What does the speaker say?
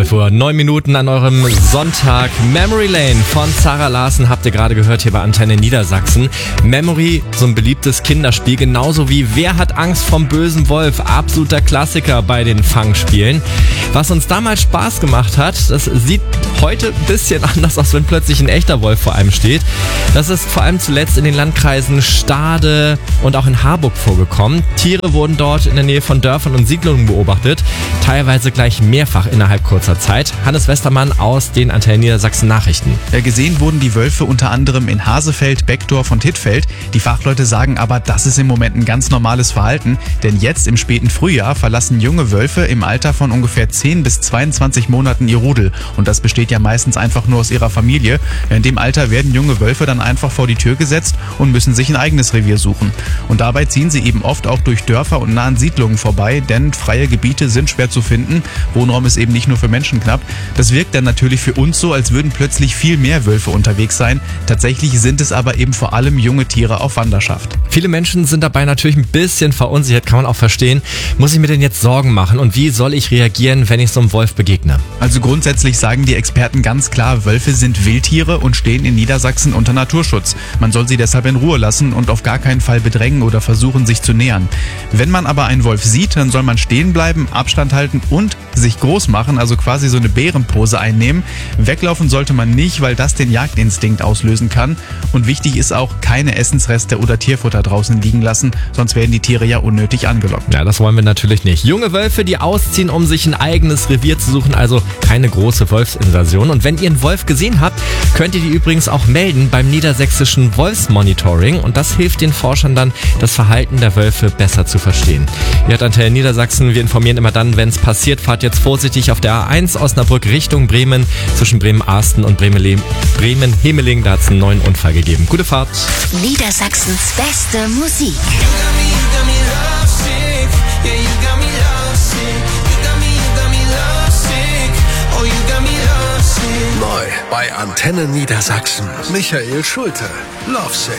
12 Uhr, 9 Minuten an eurem Sonntag. Memory Lane von Zara Larsson habt ihr gerade gehört hier bei Antenne Niedersachsen. Memory, so ein beliebtes Kinderspiel, genauso wie Wer hat Angst vom bösen Wolf? Absoluter Klassiker bei den Fangspielen. Was uns damals Spaß gemacht hat, das sieht heute ein bisschen anders aus, wenn plötzlich ein echter Wolf vor einem steht. Das ist vor allem zuletzt in den Landkreisen Stade und auch in Harburg vorgekommen. Tiere wurden dort in der Nähe von Dörfern und Siedlungen beobachtet, teilweise gleich mehrfach innerhalb kurzer Zeit. Hannes Westermann aus den Antenne Niedersachsen Nachrichten. Gesehen wurden die Wölfe unter anderem in Hasefeld, Beckdorf und Hittfeld. Die Fachleute sagen aber, das ist im Moment ein ganz normales Verhalten, denn jetzt im späten Frühjahr verlassen junge Wölfe im Alter von ungefähr 10 bis 22 Monaten ihr Rudel. Und das besteht ja meistens einfach nur aus ihrer Familie. In dem Alter werden junge Wölfe dann einfach vor die Tür gesetzt und müssen sich ein eigenes Revier suchen. Und dabei ziehen sie eben oft auch durch Dörfer und nahen Siedlungen vorbei, denn freie Gebiete sind schwer zu finden. Wohnraum ist eben nicht nur für Menschen knapp. Das wirkt dann natürlich für uns so, als würden plötzlich viel mehr Wölfe unterwegs sein. Tatsächlich sind es aber eben vor allem junge Tiere auf Wanderschaft. Viele Menschen sind dabei natürlich ein bisschen verunsichert, kann man auch verstehen. Muss ich mir denn jetzt Sorgen machen und wie soll ich reagieren, wenn ich so einem Wolf begegne? Also grundsätzlich sagen die Experten ganz klar, Wölfe sind Wildtiere und stehen in Niedersachsen unter Naturschutz. Man soll sie deshalb in Ruhe lassen und auf gar keinen Fall bedrängen oder versuchen, sich zu nähern. Wenn man aber einen Wolf sieht, dann soll man stehen bleiben, Abstand halten und sich groß machen, also quasi so eine Bärenpose einnehmen. Weglaufen sollte man nicht, weil das den Jagdinstinkt auslösen kann. Und wichtig ist auch, keine Essensreste oder Tierfutter draußen liegen lassen, sonst werden die Tiere ja unnötig angelockt. Ja, das wollen wir natürlich nicht. Junge Wölfe, die ausziehen, um sich ein eigenes Revier zu suchen, also keine große Wolfsinvasion. Und wenn ihr einen Wolf gesehen habt, könnt ihr die übrigens auch melden beim niedersächsischen Wolfsmonitoring. Und das hilft den Forschern dann, das Verhalten der Wölfe besser zu verstehen. Ihr hört Antenne Niedersachsen, wir informieren immer dann, wenn es passiert. Fahrt jetzt vorsichtig auf der A1 Osnabrück Richtung Bremen, zwischen Bremen-Arsten und Bremen-Hemeling. Da hat es einen neuen Unfall gegeben. Gute Fahrt. Niedersachsens beste Musik. Neu bei Antenne Niedersachsen. Michael Schulte. Lovesick.